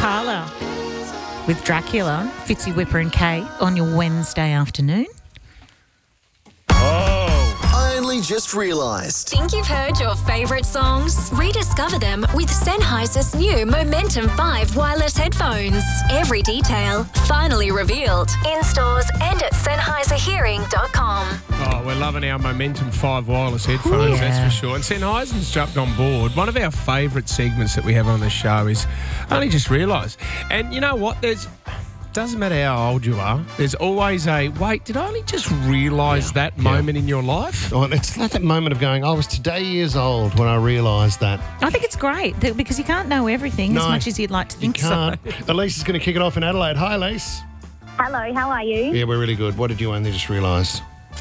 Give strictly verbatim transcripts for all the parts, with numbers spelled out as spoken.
Parlour with Dracula, Fitzy Whipper and Kate on your Wednesday afternoon. I only just realised. Think you've heard your favourite songs? Rediscover them with Sennheiser's new Momentum five wireless headphones. Every detail finally revealed in stores and at Sennheiser Hearing dot com. Oh, we're loving our Momentum five wireless headphones, Yeah. that's for sure. And Sennheiser's jumped on board. One of our favourite segments that we have on the show is Only Just Realised. And you know what? There's... Doesn't matter how old you are, there's always a, wait, did I only just realise that moment in your life? Oh, it's like that moment of going, I was today years old when I realised that. I think it's great that- because you can't know everything No, as much as you'd like to You think can't. so. Elise is going to kick it off in Adelaide. Hi, Elise. Hello, how are you? Yeah, we're really good. What did you only just realise?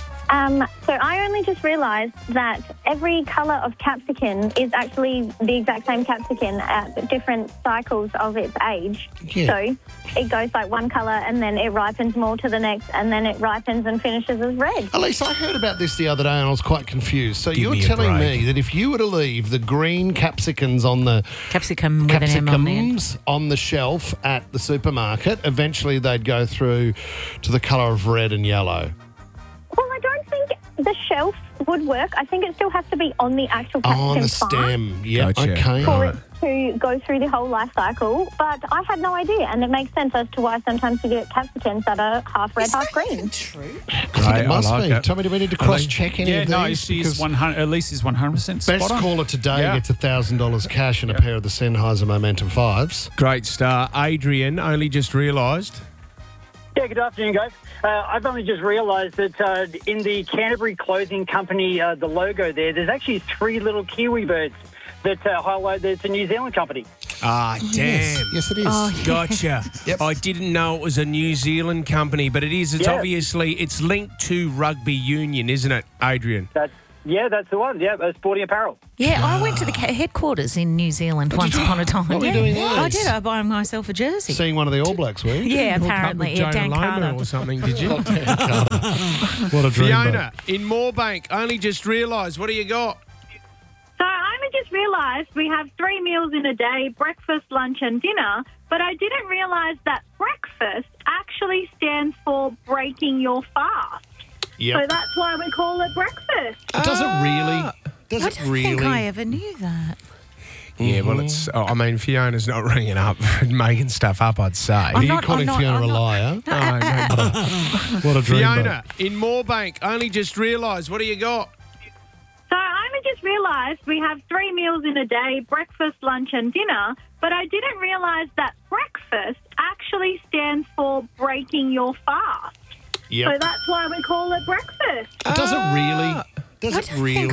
Um, so I only just realised that every colour of capsicum is actually the exact same capsicum at different cycles of its age. Yeah. So it goes like one colour and then it ripens more to the next and then it ripens and finishes as red. Elise, I heard about this the other day and I was quite confused. So Give you're me a telling break. me that if you were to leave the green capsicums on the Capsicum with an M on the end. capsicums on the shelf at the supermarket, eventually they'd go through to the colour of red and yellow. Well, I don't think the shelf would work. I think it still has to be on the actual Oh, capsicum on the plant stem. Yeah, Gotcha. okay. for it to go through the whole life cycle. But I had no idea, and it makes sense as to why sometimes you get capsicums that are half red, half green. True. I think Great, it must I like be. that. Tommy, do we need to cross-check any Yeah, of no, these? she Because is one hundred. At least is one hundred percent spot best on. caller today Yeah. gets one thousand dollars cash and a pair of the Sennheiser Momentum fives. Great star. Adrian, only just realised. Yeah, good afternoon, guys. Uh, I've only just realised that uh, in the Canterbury Clothing Company, uh, the logo there, there's actually three little kiwi birds that uh, highlight that it's a New Zealand company. Ah, damn. Yes, it is. Oh, Gotcha. Yep. I didn't know it was a New Zealand company, but it is. It's Yeah. obviously, it's linked to rugby union, isn't it, Adrian? That's, yeah, that's the one. Yeah, uh, sporting apparel. Yeah, I went to the ca- headquarters in New Zealand once upon a time. What were you yeah. doing there? I did. I bought myself a jersey. Seeing one of the All Blacks, were you? Yeah, Hook up apparently. with Yeah, Jonah Dan Lomu Carter. or something, did you? What a dream. Fiona, in Moorebank, only just realised. What do you got? So I only just realised we have three meals in a day, breakfast, lunch and dinner, but I didn't realise that breakfast actually stands for breaking your fast. Yep. So that's why we call it breakfast. Does it really? Does I it don't really? think I ever knew that. Yeah, well, it's. Oh, I mean, Fiona's not ringing up and making stuff up, I'd say. Are I'm you not- calling I'm not- Fiona I'm a not- liar? Oh, no. What a dream. Fiona, in Moorebank, only just realised. What do you got? So I only just realised we have three meals in a day, breakfast, lunch and dinner, but I didn't realise that breakfast actually stands for breaking your fast. Yep. So that's why we call it breakfast. Does it really? Does I it don't really? think